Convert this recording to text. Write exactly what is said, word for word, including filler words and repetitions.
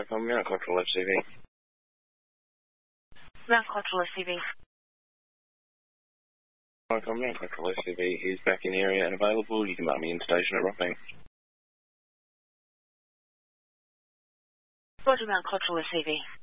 Viacom, Mount Cottrell F C V. Mount Cottrell F C V. Viacom, Mount Cottrell F C V is back in area and available. You can mark me in station at Rockbank. Roger, Mount Cottrell F C V.